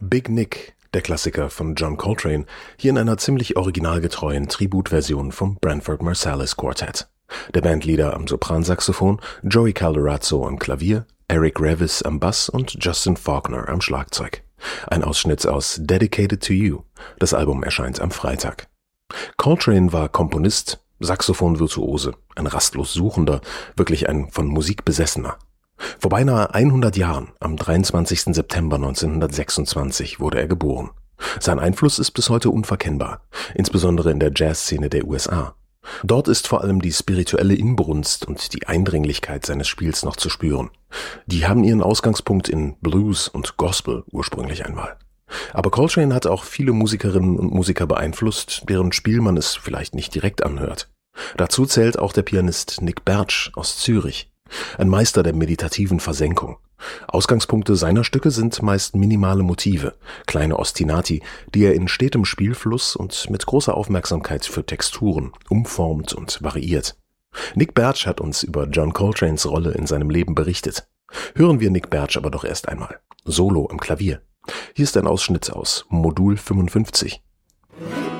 Big Nick, der Klassiker von John Coltrane, hier in einer ziemlich originalgetreuen Tributversion vom Branford Marsalis Quartet. Der Bandleader am Sopransaxophon, Joey Calderazzo am Klavier, Eric Revis am Bass und Justin Faulkner am Schlagzeug. Ein Ausschnitt aus Dedicated to You. Das Album erscheint am Freitag. Coltrane war Komponist, Saxophon-Virtuose, ein rastlos Suchender, wirklich ein von Musik Besessener. Vor beinahe 100 Jahren, am 23. September 1926, wurde er geboren. Sein Einfluss ist bis heute unverkennbar, insbesondere in der Jazzszene der USA. Dort ist vor allem die spirituelle Inbrunst und die Eindringlichkeit seines Spiels noch zu spüren. Die haben ihren Ausgangspunkt in Blues und Gospel ursprünglich einmal. Aber Coltrane hat auch viele Musikerinnen und Musiker beeinflusst, deren Spiel man es vielleicht nicht direkt anhört. Dazu zählt auch der Pianist Nick Bertsch aus Zürich. Ein Meister der meditativen Versenkung. Ausgangspunkte seiner Stücke sind meist minimale Motive, kleine Ostinati, die er in stetem Spielfluss und mit großer Aufmerksamkeit für Texturen umformt und variiert. Nick Bertsch hat uns über John Coltranes Rolle in seinem Leben berichtet. Hören wir Nick Bertsch aber doch erst einmal. Solo am Klavier. Hier ist ein Ausschnitt aus Modul 55.